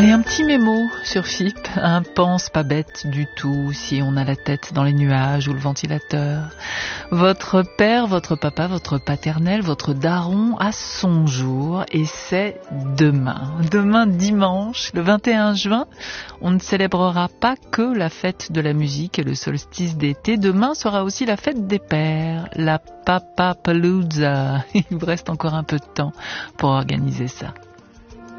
Allez, un petit mémo sur FIP, un pense pas bête du tout si on a la tête dans les nuages ou le ventilateur. Votre père, votre papa, votre paternel, votre daron a son jour et c'est demain. Demain dimanche, le 21 juin, on ne célébrera pas que la fête de la musique et le solstice d'été. Demain sera aussi la fête des pères, la Papapalooza. Il vous reste encore un peu de temps pour organiser ça.